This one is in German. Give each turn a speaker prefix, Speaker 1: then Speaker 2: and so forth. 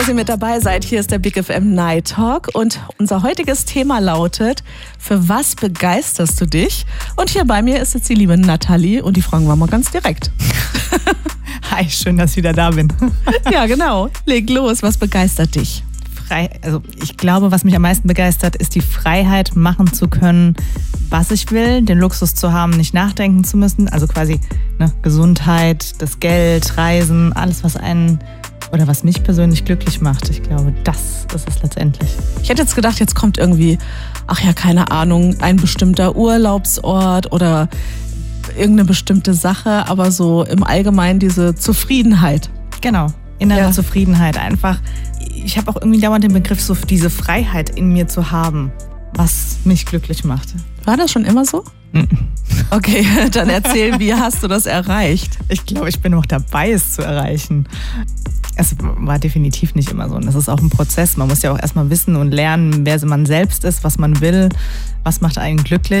Speaker 1: Dass ihr mit dabei seid. Hier ist der Big FM Night Talk und unser heutiges Thema lautet: Für was begeisterst du dich? Und hier bei mir ist jetzt die liebe Nathalie und die fragen wir mal ganz direkt.
Speaker 2: Hi, schön, dass ich wieder da bin.
Speaker 1: Ja, genau. Leg los, was begeistert dich?
Speaker 2: Also ich glaube, was mich am meisten begeistert, ist die Freiheit, machen zu können, was ich will, den Luxus zu haben, nicht nachdenken zu müssen. Also quasi Gesundheit, das Geld, Reisen, alles, was einen oder was mich persönlich glücklich macht. Ich glaube, das ist es letztendlich.
Speaker 1: Ich hätte jetzt gedacht, jetzt kommt irgendwie, keine Ahnung, ein bestimmter Urlaubsort oder irgendeine bestimmte Sache, aber so im Allgemeinen diese Zufriedenheit.
Speaker 2: Genau, innere Zufriedenheit. Einfach, ich habe auch irgendwie dauernd den Begriff, so diese Freiheit in mir zu haben, was mich glücklich macht.
Speaker 1: War das schon immer so? Okay, dann erzähl, wie hast du das erreicht?
Speaker 2: Ich glaube, ich bin noch dabei, es zu erreichen. Es war definitiv nicht immer so. Und das ist auch ein Prozess. Man muss ja auch erstmal wissen und lernen, wer man selbst ist, was man will, was macht einen glücklich.